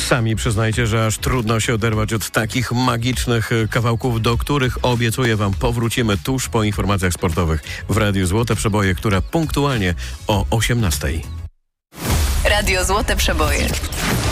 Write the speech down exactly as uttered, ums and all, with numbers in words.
Sami przyznajcie, że aż trudno się oderwać od takich magicznych kawałków, do których obiecuję wam powrócimy tuż po informacjach sportowych w Radiu Złote Przeboje, które punktualnie o osiemnastej. Radio Złote Przeboje.